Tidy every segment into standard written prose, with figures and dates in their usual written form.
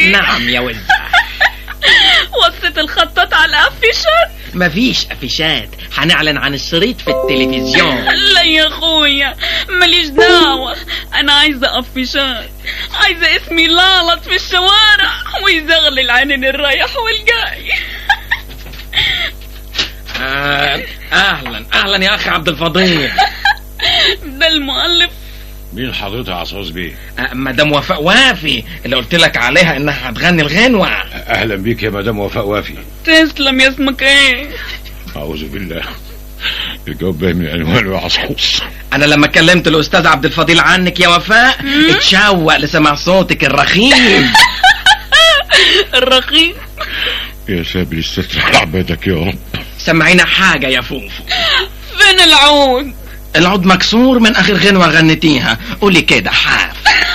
نعم يا وزة. وصيت الخطاط على الافيشات؟ مفيش افيشات، هنعلن عن الشريط في التلفزيون. لا يا اخويا ماليش دعوة، انا عايزة افيشات، عايزة اسمي لالط في الشوارع ويزغلل عنين الرايح والجاي. اهلا يا اخي عبد الفضيل. ده المؤلف. مين حضرتها يا عصاص بيه؟ مدام وفاء وافي اللي قلت لك عليها انها هتغني الغنوة. اهلا بيك يا مدام وفاء وافي. تسلم. يا اسمك ايه؟ اعوذ بالله، الجواب باين من عنوانه يا عصاص. انا لما كلمت الاستاذ عبد الفضيل عنك يا وفاء اتشوق لسمع صوتك الرخيم. الرخيم؟ يا سابر الستر على عبادك يا رب. سمعينا حاجة يا فوفو. فين العود؟ العود مكسور من اخر غنوة غنتيها، قولي كده حاف.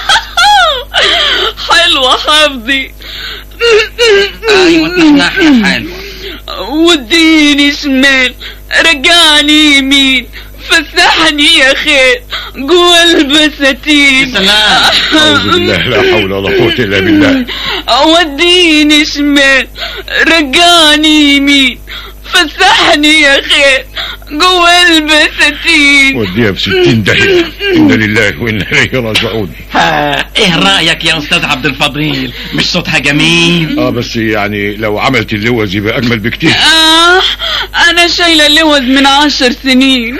حلوة حافظي. ايوه تنحنحي حلوة. وديني شمال رجعني يمين فسحني يا خير جوا البساتين. سلام. اعوذ بالله، لا حول ولا قوة الا بالله. وديني شمال رجعني يمين فسحني يا خير جوا البساتين. وديها ب60 داهية. إنا لله وإنا إليه راجعون. ايه رأيك يا استاذ عبد الفضيل؟ مش صوتها جميل؟ بس يعني لو عملت اللوز يبقى أجمل بكتير. أنا شايلة اللوز من 10 سنين.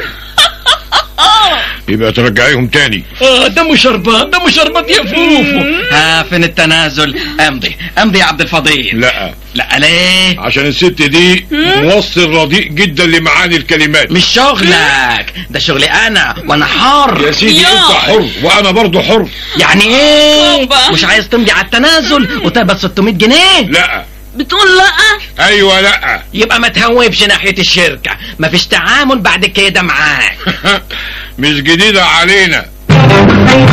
يبقى ترجعيهم تاني. دم شربات يا فوفو. فين التنازل؟ امضي يا عبد الفضيل. لا ليه؟ عشان الست دي موصل رديء جدا لمعاني الكلمات. مش شغلك ده، شغلي انا وانا حر. يا سيدي انت حر وانا برضو حر. يعني ايه؟ مش عايز تمضي على التنازل وتقبض 600 جنيه؟ لا. بتقول لا؟ ايوه لا. يبقى ما تهوبش ناحية الشركة، مفيش تعامل بعد كده معاك. مش جديدة علينا،